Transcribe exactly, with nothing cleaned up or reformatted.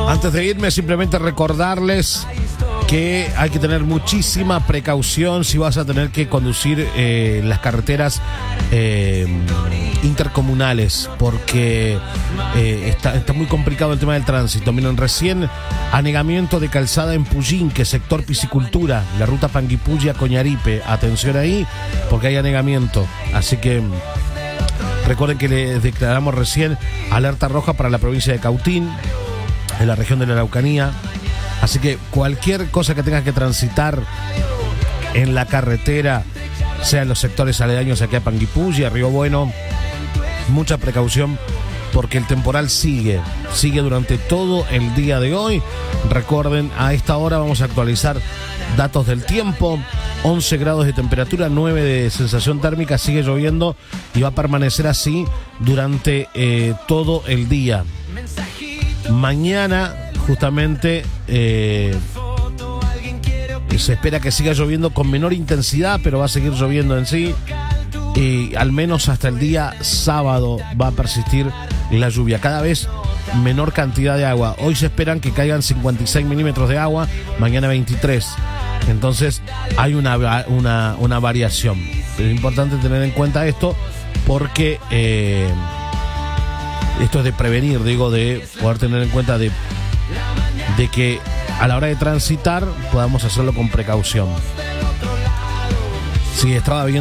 Antes de irme, simplemente recordarles que hay que tener muchísima precaución si vas a tener que conducir eh, las carreteras eh, intercomunales, porque eh, está, está muy complicado el tema del tránsito. Miren, recién anegamiento de calzada en Puyinque, sector piscicultura, la ruta Panguipulli a Coñaripe. Atención ahí, porque hay anegamiento. Así que recuerden que les declaramos recién alerta roja para la provincia de Cautín, en la región de la Araucanía. Así que cualquier cosa que tengas que transitar en la carretera, sea en los sectores aledaños aquí a Panguipulli, a Río Bueno, mucha precaución, porque el temporal sigue, sigue durante todo el día de hoy. Recuerden, a esta hora vamos a actualizar datos del tiempo. once grados de temperatura, nueve de sensación térmica, sigue lloviendo y va a permanecer así durante eh, todo el día. Mañana justamente eh, se espera que siga lloviendo con menor intensidad, pero va a seguir lloviendo en sí, y al menos hasta el día sábado va a persistir la lluvia, cada vez menor cantidad de agua. Hoy se esperan que caigan cincuenta y seis milímetros de agua, mañana veintitrés. Entonces hay una, una, una variación. Es importante tener en cuenta esto, porque eh, esto es de prevenir, digo, de poder tener en cuenta de, de que a la hora de transitar podamos hacerlo con precaución. Si estaba bien